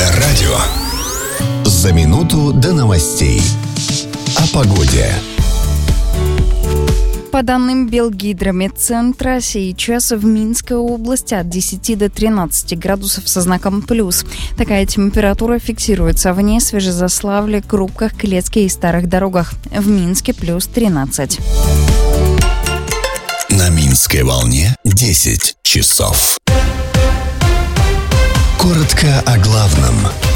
Первое радио. За минуту до новостей. О погоде. По данным Белгидромедцентра, сейчас в Минской области от 10 до 13 градусов со знаком плюс. Такая температура фиксируется в Свежезаславле, Крупках, Клецке и Старых Дорогах. В Минске плюс 13. На Минской волне 10 часов. Коротко о главном.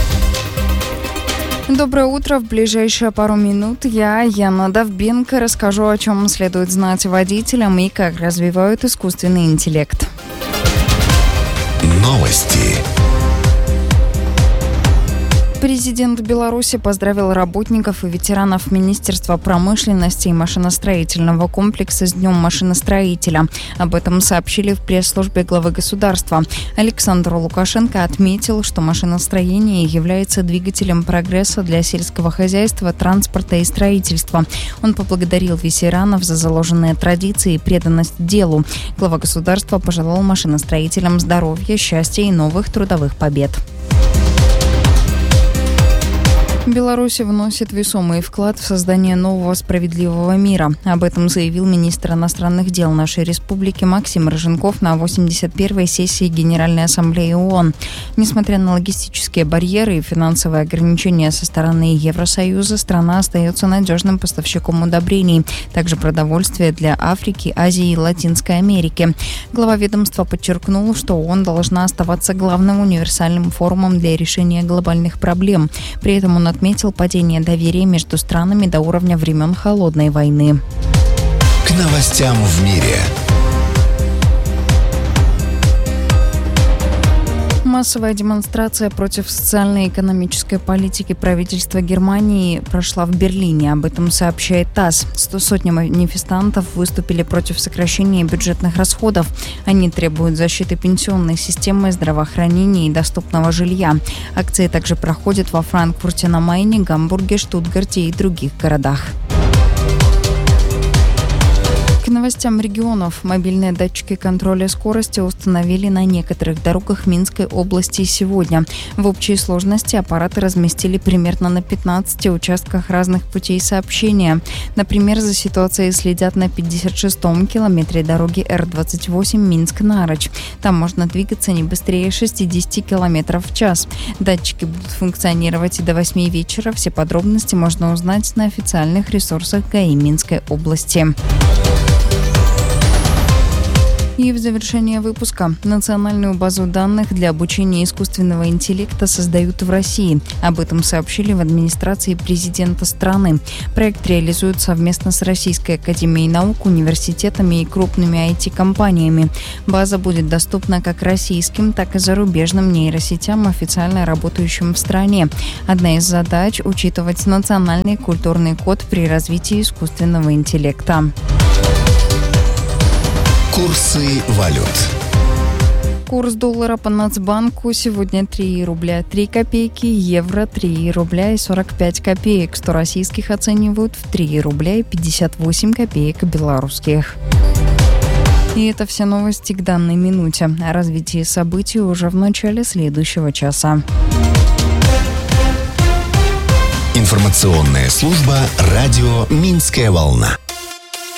Доброе утро. В ближайшие пару минут я, Яна Довбенко, расскажу, о чем следует знать водителям и как развивают искусственный интеллект. Новости. Президент Беларуси поздравил работников и ветеранов Министерства промышленности и машиностроительного комплекса с Днем машиностроителя. Об этом сообщили в пресс-службе главы государства. Александр Лукашенко отметил, что машиностроение является двигателем прогресса для сельского хозяйства, транспорта и строительства. Он поблагодарил ветеранов за заложенные традиции и преданность делу. Глава государства пожелал машиностроителям здоровья, счастья и новых трудовых побед. Беларусь вносит весомый вклад в создание нового справедливого мира. Об этом заявил министр иностранных дел нашей республики Максим Рыженков на 81-й сессии Генеральной ассамблеи ООН. Несмотря на логистические барьеры и финансовые ограничения со стороны Евросоюза, страна остается надежным поставщиком удобрений, также продовольствия для Африки, Азии и Латинской Америки. Глава ведомства подчеркнул, что ООН должна оставаться главным универсальным форумом для решения глобальных проблем. При этом он отметил падение доверия между странами до уровня времен Холодной войны. К новостям в мире. Массовая демонстрация против социальной и экономической политики правительства Германии прошла в Берлине. Об этом сообщает ТАСС. Сотни манифестантов выступили против сокращения бюджетных расходов. Они требуют защиты пенсионной системы, здравоохранения и доступного жилья. Акции также проходят во Франкфурте на Майне, Гамбурге, Штутгарте и других городах. К новостям регионов. Мобильные датчики контроля скорости установили на некоторых дорогах Минской области сегодня. В общей сложности аппараты разместили примерно на 15 участках разных путей сообщения. Например, за ситуацией следят на 56-м километре дороги Р-28 Минск-Нарочь. Там можно двигаться не быстрее 60 км в час. Датчики будут функционировать и до 8 вечера. Все подробности можно узнать на официальных ресурсах ГАИ Минской области. И в завершение выпуска. Национальную базу данных для обучения искусственного интеллекта создают в России. Об этом сообщили в администрации президента страны. Проект реализуют совместно с Российской академией наук, университетами и крупными IT-компаниями. База будет доступна как российским, так и зарубежным нейросетям, официально работающим в стране. Одна из задач – учитывать национальный культурный код при развитии искусственного интеллекта. Курсы валют. Курс доллара по Нацбанку сегодня 3 рубля 3 копейки, евро 3 рубля и 45 копеек. 100 российских оценивают в 3 рубля и 58 копеек белорусских. И это все новости к данной минуте. О развитии событий уже в начале следующего часа. Информационная служба «Радио Минская волна».